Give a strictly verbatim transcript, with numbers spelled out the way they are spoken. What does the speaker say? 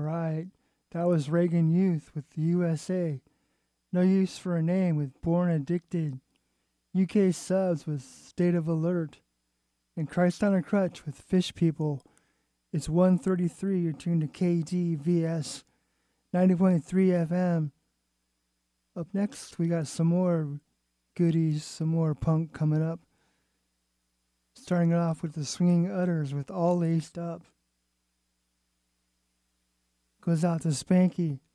right. That was Reagan Youth with the U S A. No Use for a Name with Born Addicted. U K Subs with State of Alert. And Christ on a Crutch with Fish People. It's one thirty-three. You're tuned to K D V S ninety point three F M. Up next, we got some more goodies, some more punk coming up. Starting it off with the Swinging Utters with All Laced Up. Goes out to Spanky.